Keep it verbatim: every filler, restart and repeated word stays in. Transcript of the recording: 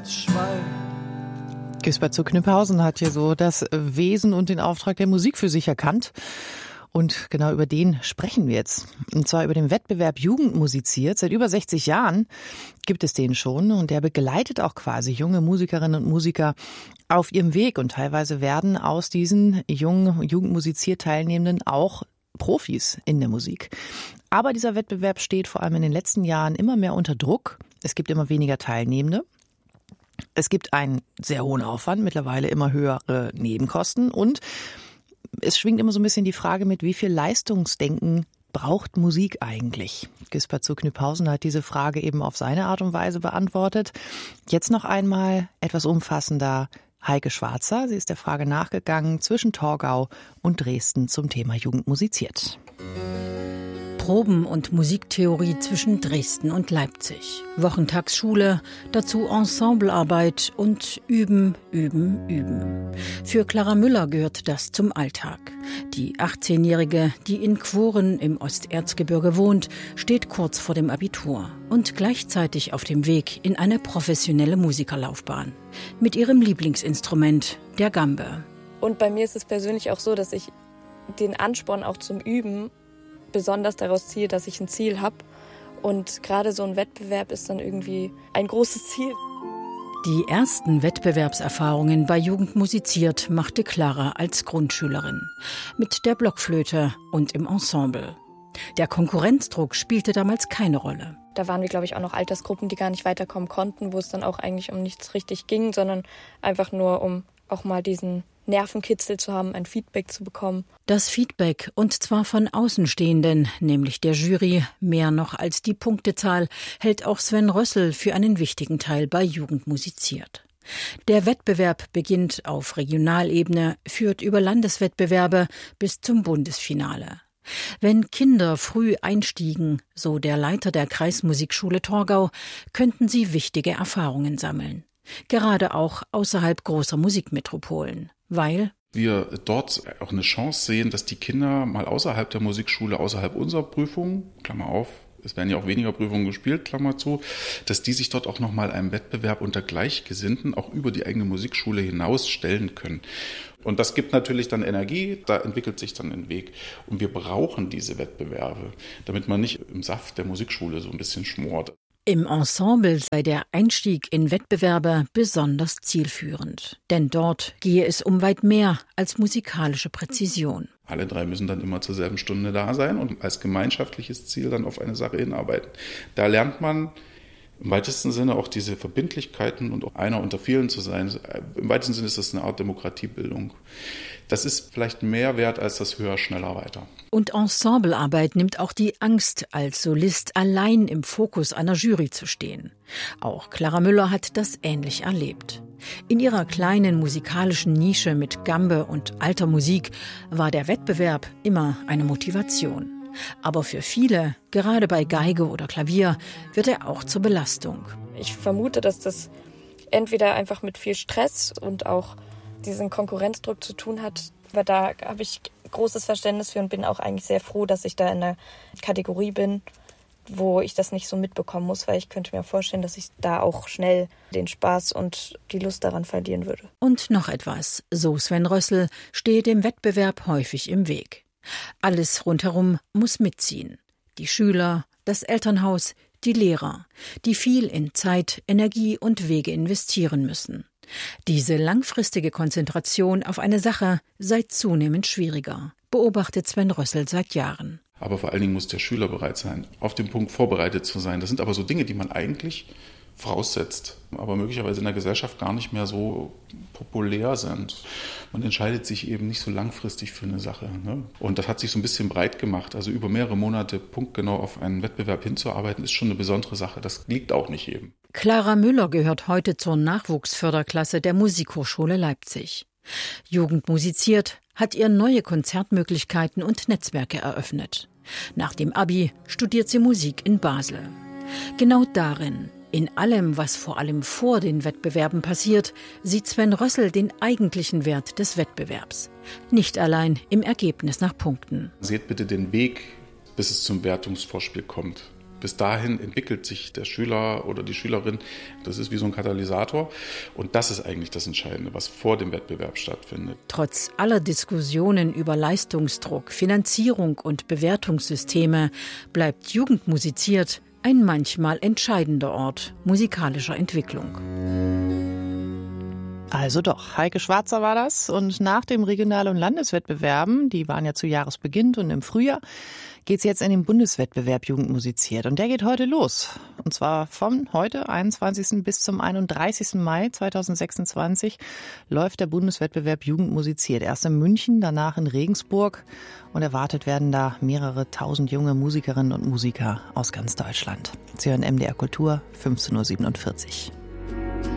als Schwein. Gisbert zu Kniphausen hat hier so das Wesen und den Auftrag der Musik für sich erkannt. Und genau über den sprechen wir jetzt. Und zwar über den Wettbewerb Jugend musiziert. Seit über sechzig Jahren gibt es den schon. Und der begleitet auch quasi junge Musikerinnen und Musiker auf ihrem Weg. Und teilweise werden aus diesen jungen Jugendmusiziert-Teilnehmenden auch Profis in der Musik. Aber dieser Wettbewerb steht vor allem in den letzten Jahren immer mehr unter Druck. Es gibt immer weniger Teilnehmende. Es gibt einen sehr hohen Aufwand, mittlerweile immer höhere Nebenkosten und es schwingt immer so ein bisschen die Frage mit, wie viel Leistungsdenken braucht Musik eigentlich? Gisbert zu Kniphausen hat diese Frage eben auf seine Art und Weise beantwortet. Jetzt noch einmal etwas umfassender Heike Schwarzer. Sie ist der Frage nachgegangen zwischen Torgau und Dresden zum Thema Jugend musiziert. Proben- und Musiktheorie zwischen Dresden und Leipzig. Wochentagsschule, dazu Ensemblearbeit und Üben, Üben, Üben. Für Clara Müller gehört das zum Alltag. Die achtzehnjährige, die in Quoren im Osterzgebirge wohnt, steht kurz vor dem Abitur und gleichzeitig auf dem Weg in eine professionelle Musikerlaufbahn. Mit ihrem Lieblingsinstrument, der Gambe. Und bei mir ist es persönlich auch so, dass ich den Ansporn auch zum Üben besonders daraus ziehe, dass ich ein Ziel habe. Und gerade so ein Wettbewerb ist dann irgendwie ein großes Ziel. Die ersten Wettbewerbserfahrungen bei Jugend musiziert machte Clara als Grundschülerin. Mit der Blockflöte und im Ensemble. Der Konkurrenzdruck spielte damals keine Rolle. Da waren wir, glaube ich, auch noch Altersgruppen, die gar nicht weiterkommen konnten, wo es dann auch eigentlich um nichts richtig ging, sondern einfach nur um auch mal diesen Nervenkitzel zu haben, ein Feedback zu bekommen. Das Feedback, und zwar von Außenstehenden, nämlich der Jury, mehr noch als die Punktezahl, hält auch Sven Rössel für einen wichtigen Teil bei Jugend musiziert. Der Wettbewerb beginnt auf Regionalebene, führt über Landeswettbewerbe bis zum Bundesfinale. Wenn Kinder früh einstiegen, so der Leiter der Kreismusikschule Torgau, könnten sie wichtige Erfahrungen sammeln. Gerade auch außerhalb großer Musikmetropolen, weil wir dort auch eine Chance sehen, dass die Kinder mal außerhalb der Musikschule, außerhalb unserer Prüfungen, Klammer auf, es werden ja auch weniger Prüfungen gespielt, Klammer zu, dass die sich dort auch nochmal einem Wettbewerb unter Gleichgesinnten auch über die eigene Musikschule hinaus stellen können. Und das gibt natürlich dann Energie, da entwickelt sich dann ein Weg. Und wir brauchen diese Wettbewerbe, damit man nicht im Saft der Musikschule so ein bisschen schmort. Im Ensemble sei der Einstieg in Wettbewerbe besonders zielführend. Denn dort gehe es um weit mehr als musikalische Präzision. Alle drei müssen dann immer zur selben Stunde da sein und als gemeinschaftliches Ziel dann auf eine Sache hinarbeiten. Da lernt man im weitesten Sinne auch diese Verbindlichkeiten und auch einer unter vielen zu sein. Im weitesten Sinne ist das eine Art Demokratiebildung. Das ist vielleicht mehr wert als das höher, schneller, weiter. Und Ensemblearbeit nimmt auch die Angst, als Solist allein im Fokus einer Jury zu stehen. Auch Clara Müller hat das ähnlich erlebt. In ihrer kleinen musikalischen Nische mit Gambe und alter Musik war der Wettbewerb immer eine Motivation. Aber für viele, gerade bei Geige oder Klavier, wird er auch zur Belastung. Ich vermute, dass das entweder einfach mit viel Stress und auch diesen Konkurrenzdruck zu tun hat. Aber da habe ich großes Verständnis für und bin auch eigentlich sehr froh, dass ich da in einer Kategorie bin, wo ich das nicht so mitbekommen muss, weil ich könnte mir vorstellen, dass ich da auch schnell den Spaß und die Lust daran verlieren würde. Und noch etwas, so Sven Rössel, stehe dem Wettbewerb häufig im Weg. Alles rundherum muss mitziehen. Die Schüler, das Elternhaus, die Lehrer, die viel in Zeit, Energie und Wege investieren müssen. Diese langfristige Konzentration auf eine Sache sei zunehmend schwieriger, beobachtet Sven Rössel seit Jahren. Aber vor allen Dingen muss der Schüler bereit sein, auf den Punkt vorbereitet zu sein. Das sind aber so Dinge, die man eigentlich voraussetzt, aber möglicherweise in der Gesellschaft gar nicht mehr so populär sind. Man entscheidet sich eben nicht so langfristig für eine Sache. Ne? Und das hat sich so ein bisschen breit gemacht. Also über mehrere Monate punktgenau auf einen Wettbewerb hinzuarbeiten, ist schon eine besondere Sache. Das liegt auch nicht jedem. Clara Müller gehört heute zur Nachwuchsförderklasse der Musikhochschule Leipzig. Jugend musiziert hat ihr neue Konzertmöglichkeiten und Netzwerke eröffnet. Nach dem Abi studiert sie Musik in Basel. Genau darin, in allem, was vor allem vor den Wettbewerben passiert, sieht Sven Rössel den eigentlichen Wert des Wettbewerbs. Nicht allein im Ergebnis nach Punkten. Seht bitte den Weg, bis es zum Wertungsvorspiel kommt. bis dahin entwickelt sich der Schüler oder die Schülerin, das ist wie so ein Katalysator. Und das ist eigentlich das Entscheidende, was vor dem Wettbewerb stattfindet. Trotz aller Diskussionen über Leistungsdruck, Finanzierung und Bewertungssysteme bleibt Jugend musiziert ein manchmal entscheidender Ort musikalischer Entwicklung. Also doch, Heike Schwarzer war das. Und nach dem Regional- und Landeswettbewerben, die waren ja zu Jahresbeginn und im Frühjahr, geht's jetzt in den Bundeswettbewerb Jugend musiziert. Und der geht heute los. Und zwar von heute, einundzwanzigsten bis zum einunddreißigsten Mai zweitausendsechsundzwanzig, läuft der Bundeswettbewerb Jugend musiziert. Erst in München, danach in Regensburg. Und erwartet werden da mehrere tausend junge Musikerinnen und Musiker aus ganz Deutschland. Sie hören M D R Kultur, fünfzehn Uhr siebenundvierzig.